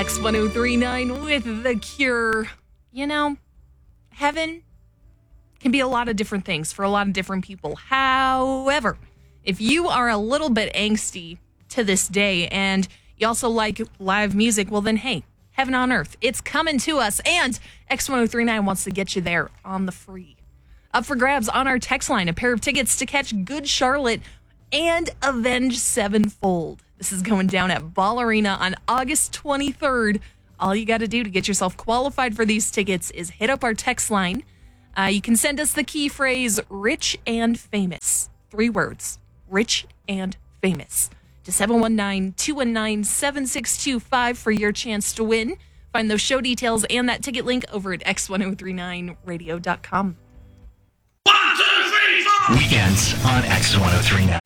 X1039 with The Cure. You know, heaven can be a lot of different things for a lot of different people. However, if you are a little bit angsty to this day and you also like live music, well then, hey, heaven on earth, it's coming to us. And X1039 wants to get you there on the free. Up for grabs on our text line, a pair of tickets to catch Good Charlotte and Avenged Sevenfold. This is going down at Ball Arena on August 23rd. All you got to do to get yourself qualified for these tickets is hit up our text line. You can send us the key phrase, rich and famous. 3 words, rich and famous, to 719-219-7625 for your chance to win. Find those show details and that ticket link over at x1039radio.com. 1, 2, 3, 4. Weekends on X1039.